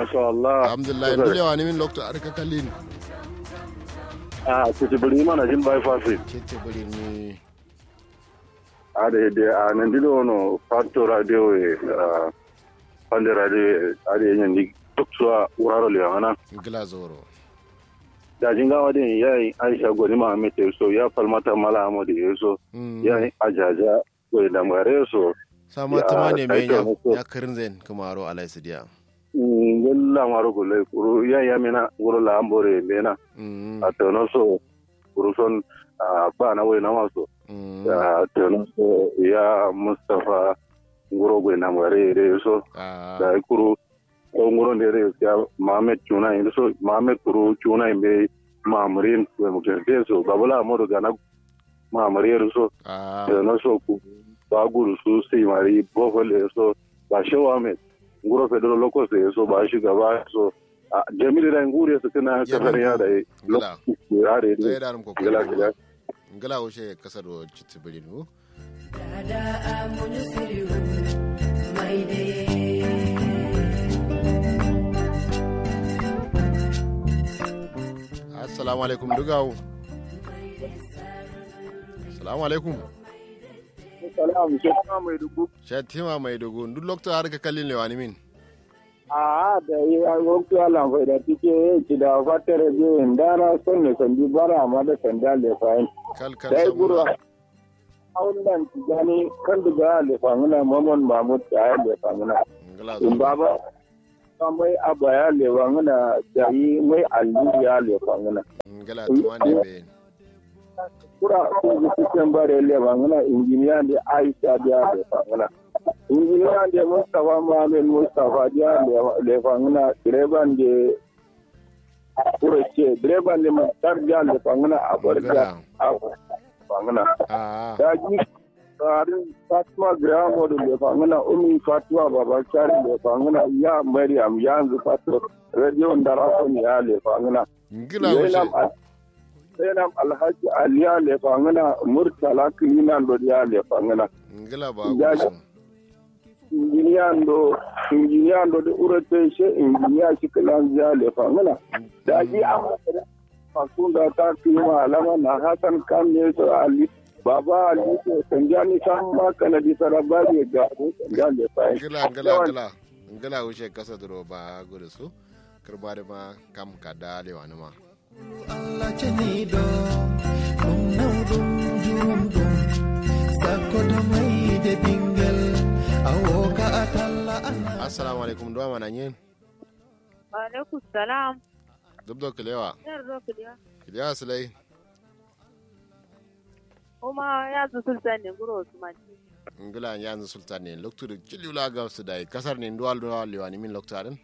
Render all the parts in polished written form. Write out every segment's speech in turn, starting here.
masha Allah. Alhamdulillah ndulewa ni min lokto arka kalin. Titi buri mana jin bypass. Titi buri ni. De nan dilo no fatto radio pande radio yen di tuksuwa uraro le ana. Glazoro. Da jinga wadin yayi Aisha goni Muhammad so ya falmata mala Ahmad yeso. Yayi ajaja goni da mare so. Sama tamane me ya kirin zen kumaro alai sidiya. Ngella maro gole kuru ya mena goro la ambore mena. Atono so kuruson ba na we na maso. Atono so ya Mustafa ngoro gwe na mare so. Da kuru ngoro ndere ya Muhammad Chuna so Muhammad kuru Chuna imbe Mamrin we mukerte so babula amoro gana Mamrin so. Atono so ku ba guru su sai mari bofole so ba shawa me nguro federo loko se so ba shi gaba so jamili da ngure su kana kasariya da loko yare ne da ko ngala o she kasaro chitibiri no dada amunyu siriu maide assalamu alaikum dugawo assalamu alaikum Salam, Shetima Maidugu. Shetima Maidugu, duk lokacin har ka kallin lewani min. Da yi agogo alam fai da tike ci da fatar je indara son ne sandi bara ma da sanda le fayin. Kalkal dai guru aulan tijani kan daga le fanguna mamon mamut da le fanguna. In baba mai abaya le fanguna da yi mai alliya le fanguna. Ngala tuwande be. Kura kuma cikin bare le bangana injiniya da Aisha da bangana injiniya da Mustafa Muhammad Mustafa da le bangana direban da kurace direban da Mustafa da bangana a barka a bangana da ji tsarin Fatima Gramo da le bangana Ummi Fatima Babakar da bangana ya Maryam yanzu Fatima radio da rafon ya le bangana Zainab Alhaji Aliya le fangana Murtala Kilina ndo ya le fangana. Ngila ba Injiniya ndo de urete she injiniya shi kilan ya le fangana. Da ji amma da fakunda ta kuma alama na Hassan kan ne so Ali Baba Ali ko sanjani san ma kana di sarabari ga ya le fangana. Ngila wuce kasa duro ba gudu su. Kirba da ma kam kada lewa ma. Allah cenido dum nawdum jumdum sakoto mai de bingel awoka atalla assalamu alaikum do mana nyen wa alaikum salam dubdo kilewa kilewa sulai kuma ya zu sultan ne guro usman ngila ya zu sultan ne loktu de kilula ga su dai kasar ne ndwal liwani min loktu adan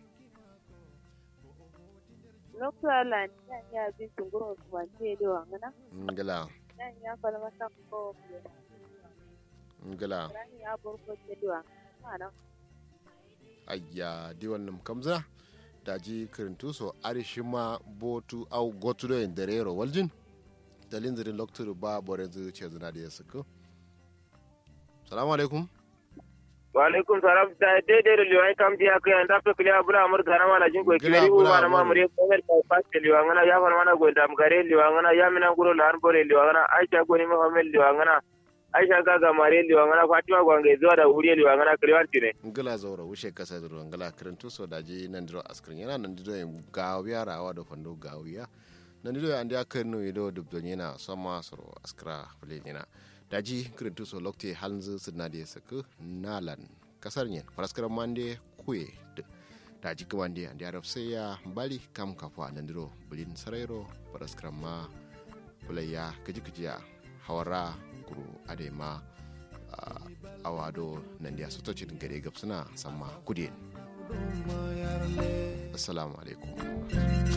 Lokala ya bi tunguro kumantie do ngana. Ngala. Ya kala masa ko. Ngala. Ya borko te do ngana. Ayya di wannan kamza daji kirintu so arishima botu au gotudo en derero waljin dalin zirin loktu ba borezu ce zuna da yasuko. Assalamu alaikum. Wa alaikum salam da daidai da liwai kam biya kai anda to kliya bula amur gara mana jin ko kiri u mana ma mure ko mel ko pas liwa ngana ya far mana go dam gare liwa ngana ya mina guro lan bore liwa ngana aisha go ni ma mel liwa ngana aisha ga mare liwa ngana fatima go ngai zuwa da wuri liwa ngana kliwan tine ngala zaura wushe kasa duro ngala kirintu so daji nan duro askrin yana nan duro gawiya rawa da fando gawiya nan duro andi akerno yido dubdo nyina sama soro askra fule nyina daji kirintu so lokti halnzu sidna de saku nalan kasar nyen paraskara mande kuye daji kwande andi arab sai ya bali kam kafa nan diro bulin sarairo paraskara ma kulaya kajiya hawara kuru adema awado nan dia sotoci gare gabsuna sama kudin assalamu alaikum